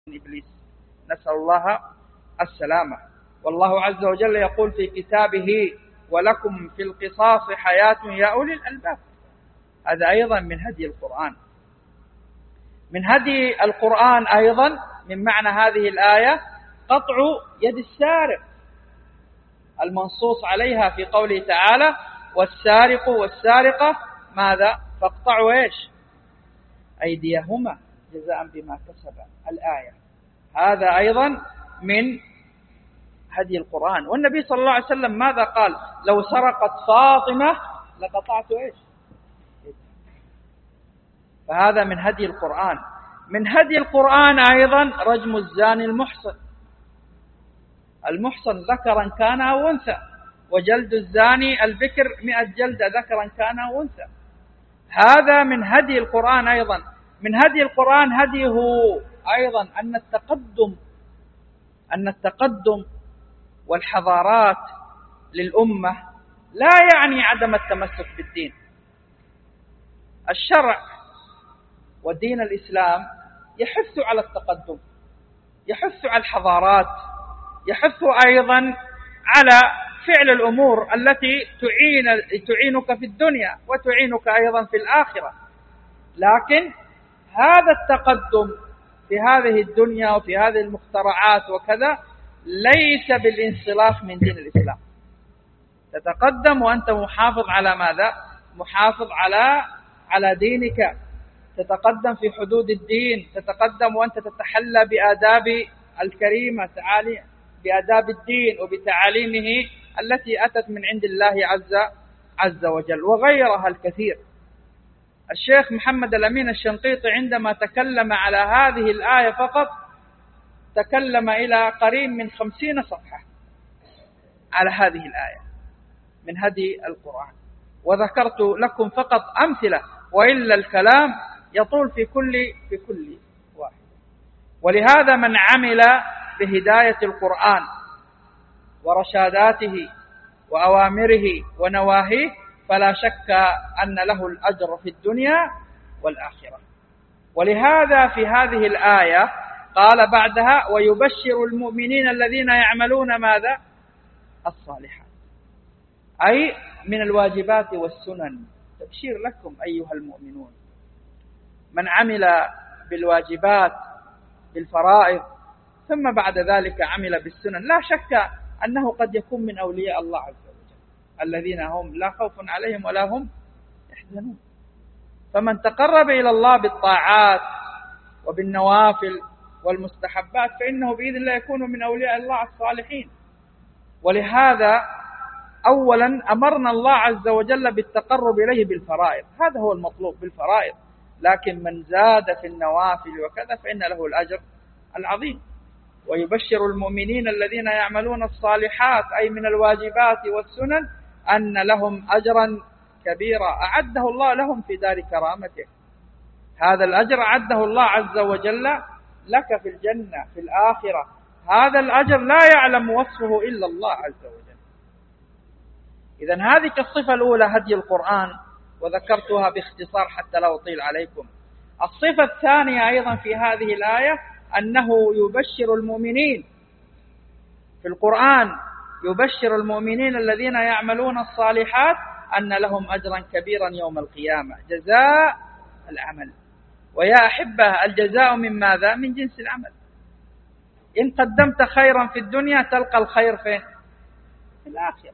إبليس، نسأل الله السلامة. والله عز وجل يقول في كتابه: ولكم في القصاص حياة يا أولي الألباب. هذا أيضا من هدي القرآن. من هدي القرآن أيضا من معنى هذه الآية قطع يد السارق المنصوص عليها في قوله تعالى: والسارق والسارقة ماذا؟ فاقطعوا إيش؟ أيديهما جزاء بما كسبا. الآية هذا أيضا من هدي القرآن. والنبي صلى الله عليه وسلم ماذا قال؟ لو سرقت فاطمة لقطعت إيش؟ فهذا من هدي القرآن. من هدي القرآن أيضا رجم الزاني المحصن ذكرا كان أو أنثى، وجلد الزاني البكر 100 جلدة ذكرا كان أو أنثى. هذا من هدي القرآن أيضا. من هدي القرآن هديه أيضا أن التقدم والحضارات للأمة لا يعني عدم التمسك بالدين. الشرع ودين الإسلام يحث على التقدم، يحث على الحضارات، يحث أيضا على فعل الأمور التي تعينك في الدنيا وتعينك أيضا في الآخرة. لكن هذا التقدم في هذه الدنيا وفي هذه المخترعات وكذا ليس بالانسلاخ من دين الإسلام. تتقدم وأنت محافظ على ماذا؟ محافظ على دينك، تتقدم في حدود الدين، تتقدم وأنت تتحلى بآداب الكريمة، بآداب الدين وبتعاليمه التي أتت من عند الله عز وجل، وغيرها الكثير. الشيخ محمد الأمين الشنقيطي عندما تكلم على هذه الآية فقط تكلم إلى قريب من 50 صفحة على هذه الآية من هدي القرآن، وذكرت لكم فقط أمثلة، وإلا الكلام يطول في كل واحد. ولهذا من عمل بهداية القرآن ورشاداته وأوامره ونواهيه فلا شك أن له الأجر في الدنيا والآخرة. ولهذا في هذه الآية قال بعدها: ويبشر المؤمنين الذين يعملون ماذا؟ الصالحات، أي من الواجبات والسنن. تبشير لكم أيها المؤمنون، من عمل بالواجبات بالفرائض ثم بعد ذلك عمل بالسنن لا شك أنه قد يكون من أولياء الله عز وجل الذين هم لا خوف عليهم ولا هم يحزنون. فمن تقرب إلى الله بالطاعات وبالنوافل والمستحبات فإنه بإذن الله يكون من أولياء الله الصالحين. ولهذا أولا أمرنا الله عز وجل بالتقرب إليه بالفرائض، هذا هو المطلوب بالفرائض، لكن من زاد في النوافل وكذا فإن له الأجر العظيم. ويبشر المؤمنين الذين يعملون الصالحات أي من الواجبات والسنن أن لهم أجرا كبيرا أعده الله لهم في دار كرامته. هذا الأجر أعده الله عز وجل لك في الجنة في الآخرة. هذا الأجر لا يعلم وصفه إلا الله عز وجل. إذن هذه الصفة الأولى هدي القرآن، وذكرتها باختصار حتى لا أطيل عليكم. الصفة الثانية أيضا في هذه الآية أنه يبشر المؤمنين في القرآن، يبشر المؤمنين الذين يعملون الصالحات أن لهم أجرا كبيرا يوم القيامة جزاء العمل. ويا أحبة الجزاء من ماذا؟ من جنس العمل. إن قدمت خيرا في الدنيا تلقى الخير فين؟ في الآخرة.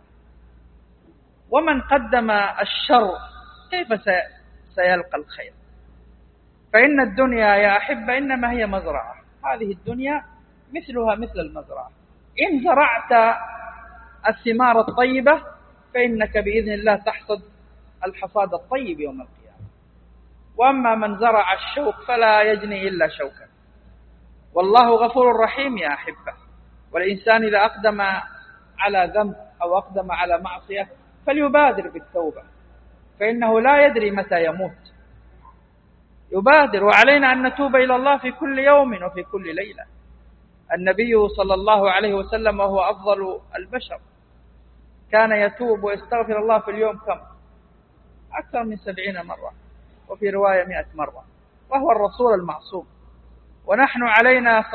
ومن قدم الشر كيف سيلقى الخير؟ فإن الدنيا يا أحبة إنما هي مزرعة، هذه الدنيا مثلها مثل المزرعة، إن زرعت الثمار الطيبة فإنك بإذن الله تحصد الحصاد الطيب يوم القيامة. وأما من زرع الشوك فلا يجني إلا شوكا. والله غفور رحيم يا أحبة. والإنسان إذا أقدم على ذنب أو أقدم على معصية فليبادر بالتوبة، فإنه لا يدري متى يموت. يبادر، وعلينا أن نتوب إلى الله في كل يوم وفي كل ليلة. النبي صلى الله عليه وسلم وهو أفضل البشر كان يتوب ويستغفر الله في اليوم كم؟ أكثر من 70 مرة، وفي رواية 100 مرة، وهو الرسول المعصوم. ونحن علينا